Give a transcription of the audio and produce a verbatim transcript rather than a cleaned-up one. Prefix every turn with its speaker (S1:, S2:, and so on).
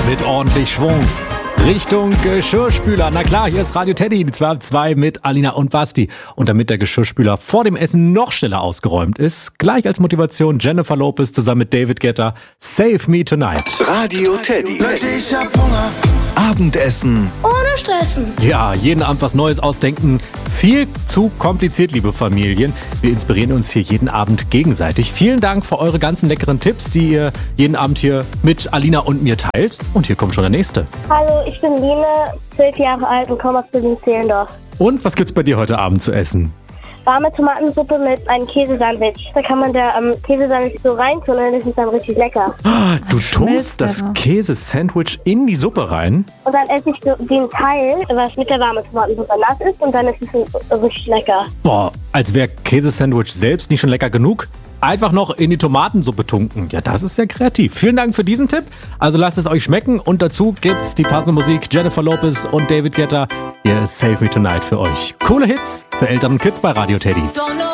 S1: mit ordentlich Schwung Richtung Geschirrspüler. Na klar, hier ist Radio Teddy, die zwei ab zwei mit Alina und Basti. Und damit der Geschirrspüler vor dem Essen noch schneller ausgeräumt ist, gleich als Motivation Jennifer Lopez zusammen mit David Guetta, Save Me Tonight.
S2: Radio Teddy. Ich hab Hunger. Abendessen.
S3: Ohne Stressen.
S1: Ja, jeden Abend was Neues ausdenken. Viel zu kompliziert, liebe Familien. Wir inspirieren uns hier jeden Abend gegenseitig. Vielen Dank für eure ganzen leckeren Tipps, die ihr jeden Abend hier mit Alina und mir teilt. Und hier kommt schon der nächste.
S3: Hallo, ich bin Line, zwölf Jahre alt und komme aus Berlin-Zehlendorf.
S1: Und was gibt's bei dir heute Abend zu essen?
S3: Warme Tomatensuppe mit einem Käsesandwich. Da kann man der ähm, Käsesandwich so reintun und das ist dann richtig lecker.
S1: Du tunkst das Käsesandwich in die Suppe rein?
S3: Und dann esse ich so den Teil, was mit der warmen Tomatensuppe nass ist und dann ist es richtig lecker.
S1: Boah, als wäre Käsesandwich selbst nicht schon lecker genug. Einfach noch in die Tomatensuppe tunken. Ja, das ist sehr kreativ. Vielen Dank für diesen Tipp. Also lasst es euch schmecken und dazu gibt's die passende Musik Jennifer Lopez und David Guetta. Hier ist Save Me Tonight für euch. Coole Hits für Eltern und Kids bei Radio Teddy.